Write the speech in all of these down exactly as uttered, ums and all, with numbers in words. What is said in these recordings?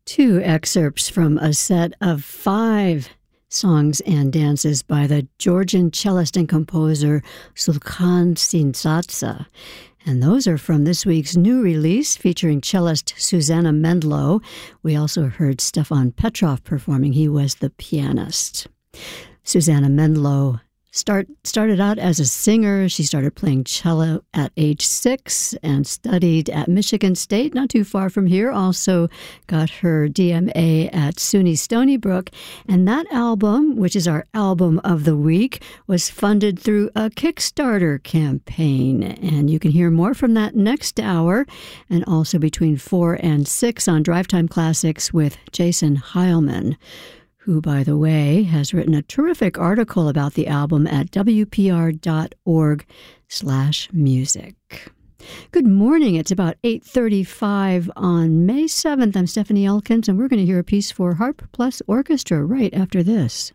Two excerpts from a set of five songs and dances by the Georgian cellist and composer Sulkhan Tsintzadze. And those are from this week's new release featuring cellist Susanna Mendlow. We also heard Stefan Petrov performing. He was the pianist. Susanna Mendlow Start, started out as a singer. She started playing cello at age six and studied at Michigan State, not too far from here. Also got her D M A at SUNY Stony Brook. And that album, which is our album of the week, was funded through a Kickstarter campaign. And you can hear more from that next hour and also between four and six on Drive Time Classics with Jason Heilman, who, by the way, has written a terrific article about the album at W P R dot org slash music. Good morning. It's about eight thirty-five on May seventh. I'm Stephanie Elkins, and we're going to hear a piece for Harp Plus Orchestra right after this.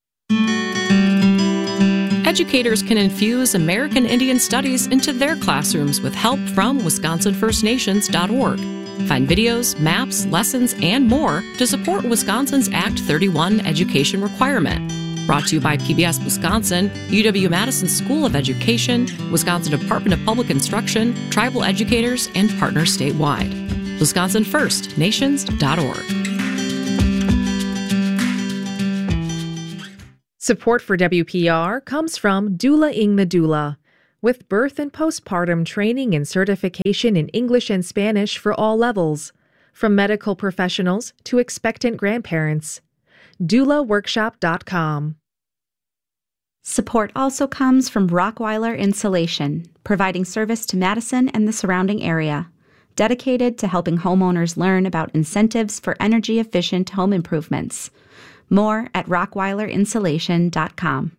Educators can infuse American Indian Studies into their classrooms with help from Wisconsin First Nations dot org. Find videos, maps, lessons, and more to support Wisconsin's Act thirty-one education requirement. Brought to you by P B S Wisconsin, U W-Madison School of Education, Wisconsin Department of Public Instruction, tribal educators, and partners statewide. Wisconsin First Nations dot org. Support for W P R comes from Doula Ing the Doula, with birth and postpartum training and certification in English and Spanish for all levels, from medical professionals to expectant grandparents. doula workshop dot com. Support also comes from Rockweiler Insulation, providing service to Madison and the surrounding area, dedicated to helping homeowners learn about incentives for energy-efficient home improvements. More at rockweiler insulation dot com.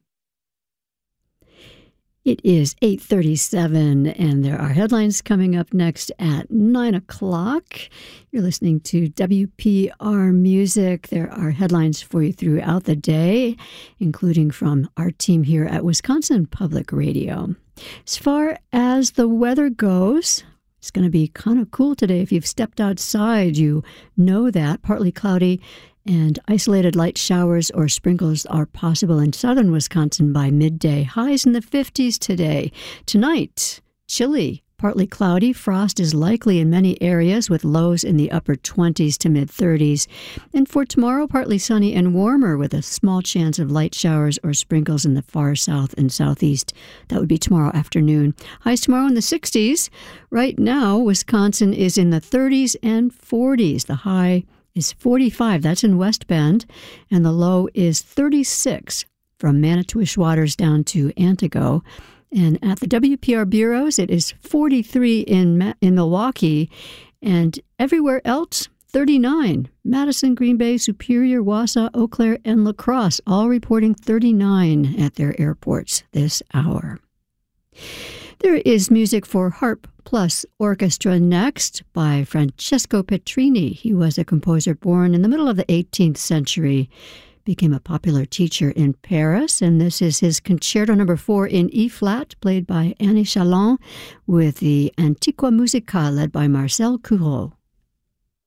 It is eight thirty-seven, and there are headlines coming up next at nine o'clock. You're listening to W P R Music. There are headlines for you throughout the day, including from our team here at Wisconsin Public Radio. As far as the weather goes, it's going to be kind of cool today. If you've stepped outside, you know that. Partly cloudy and isolated light showers or sprinkles are possible in southern Wisconsin by midday. Highs in the fifties today. Tonight, chilly, partly cloudy. Frost is likely in many areas with lows in the upper twenties to mid-thirties. And for tomorrow, partly sunny and warmer with a small chance of light showers or sprinkles in the far south and southeast. That would be tomorrow afternoon. Highs tomorrow in the sixties. Right now, Wisconsin is in the thirties and forties. The high is forty-five. That's in West Bend. And the low is thirty-six from Manitowish Waters down to Antigo. And at the W P R bureaus, it is forty-three in Ma- in Milwaukee. And everywhere else, thirty-nine. Madison, Green Bay, Superior, Wausau, Eau Claire, and La Crosse, all reporting thirty-nine at their airports this hour. There is music for Harp Plus Orchestra next by Francesco Petrini. He was a composer born in the middle of the eighteenth century, became a popular teacher in Paris, and this is his Concerto Number Four in E-flat, played by Annie Chalon, with the Antiqua Musica led by Marcel Courreau.